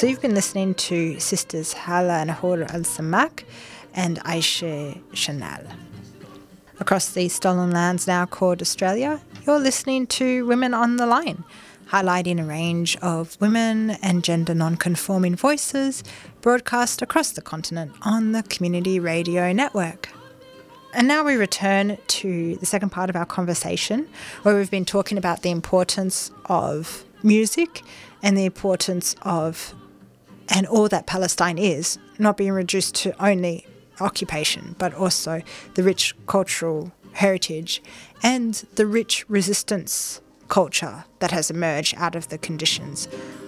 So you've been listening to Sisters Hala Nahor Al-Samak and Aisha Chanel. Across these stolen lands now called Australia, you're listening to Women on the Line, highlighting a range of women and gender non-conforming voices broadcast across the continent on the Community Radio Network. And now we return to the second part of our conversation, where we've been talking about the importance of music and the importance of, and all that Palestine is, not being reduced to only occupation, but also the rich cultural heritage and the rich resistance culture that has emerged out of the conditions